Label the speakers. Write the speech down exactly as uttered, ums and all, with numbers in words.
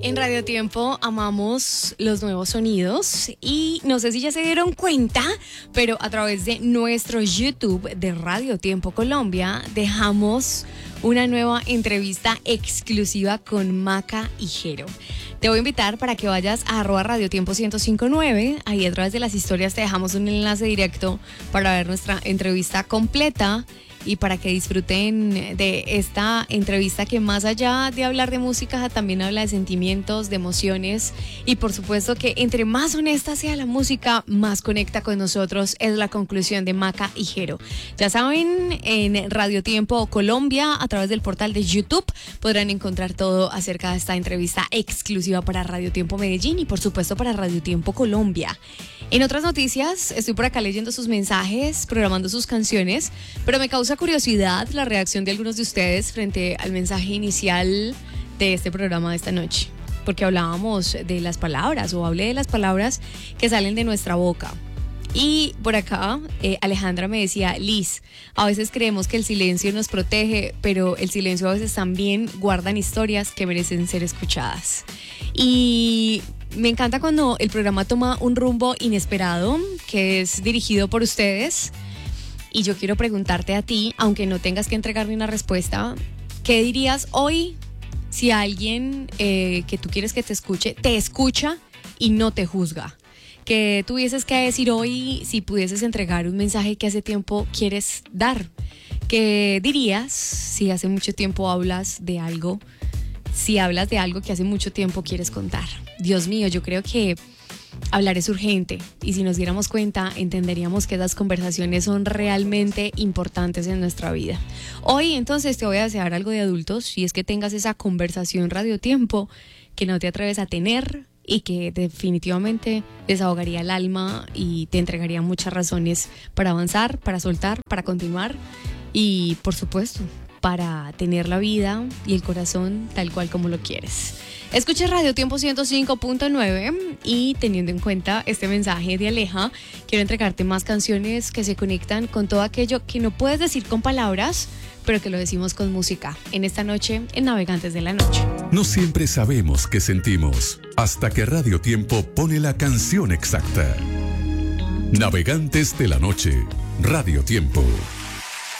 Speaker 1: En Radio Tiempo amamos los nuevos sonidos y no sé si ya se dieron cuenta, pero a través de nuestro YouTube de Radio Tiempo Colombia dejamos una nueva entrevista exclusiva con Maca y Jero. Te voy a invitar para que vayas a arroba Radio Tiempo ciento cinco punto nueve. Ahí a través de las historias te dejamos un enlace directo para ver nuestra entrevista completa y para que disfruten de esta entrevista que más allá de hablar de música también habla de sentimientos, de emociones y por supuesto que entre más honesta sea la música, más conecta con nosotros. Es la conclusión de Maca y Jero. Ya saben, en Radio Tiempo Colombia, a través del portal de YouTube, podrán encontrar todo acerca de esta entrevista exclusiva para Radio Tiempo Medellín y por supuesto para Radio Tiempo Colombia. En otras noticias, estoy por acá leyendo sus mensajes, programando sus canciones, pero me causa curiosidad la reacción de algunos de ustedes frente al mensaje inicial de este programa de esta noche, porque hablábamos de las palabras o hablé de las palabras que salen de nuestra boca. Y por acá eh, Alejandra me decía: Liz, a veces creemos que el silencio nos protege, pero el silencio a veces también guardan historias que merecen ser escuchadas. Y me encanta cuando el programa toma un rumbo inesperado, que es dirigido por ustedes. Y yo quiero preguntarte a ti, aunque no tengas que entregarme una respuesta, ¿qué dirías hoy si alguien eh, que tú quieres que te escuche, te escucha y no te juzga? ¿Qué tuvieses que decir hoy si pudieses entregar un mensaje que hace tiempo quieres dar? ¿Qué dirías si hace mucho tiempo hablas de algo, si hablas de algo que hace mucho tiempo quieres contar? Dios mío, yo creo que hablar es urgente y si nos diéramos cuenta entenderíamos que esas conversaciones son realmente importantes en nuestra vida. Hoy entonces te voy a desear algo de adultos, si es que tengas esa conversación Radio Tiempo que no te atreves a tener y que definitivamente desahogaría el alma y te entregaría muchas razones para avanzar, para soltar, para continuar y por supuesto para tener la vida y el corazón tal cual como lo quieres. Escucha Radio Tiempo ciento cinco punto nueve y teniendo en cuenta este mensaje de Aleja, quiero entregarte más canciones que se conectan con todo aquello que no puedes decir con palabras, pero que lo decimos con música. En esta noche, en Navegantes de la Noche.
Speaker 2: No siempre sabemos qué sentimos, hasta que Radio Tiempo pone la canción exacta. Navegantes de la Noche, Radio Tiempo.